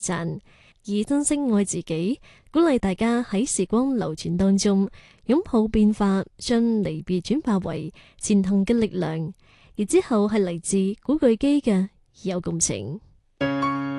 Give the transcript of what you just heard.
讚，以珍惜愛自己，鼓勵大家喺時光流轉當中擁抱變化，將離別轉化為前行嘅力量。而之後係嚟自古巨基嘅有共情。